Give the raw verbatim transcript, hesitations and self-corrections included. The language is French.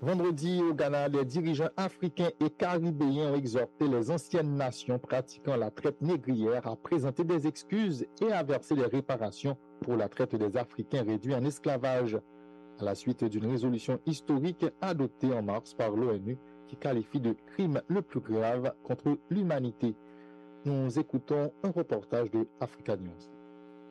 Vendredi, au Ghana, les dirigeants africains et caribéens ont exhorté les anciennes nations pratiquant la traite négrière à présenter des excuses et à verser les réparations pour la traite des Africains réduits en esclavage, à la suite d'une résolution historique adoptée en mars par l'ONU qui qualifie de crime le plus grave contre l'humanité. Nous écoutons un reportage de Africa News.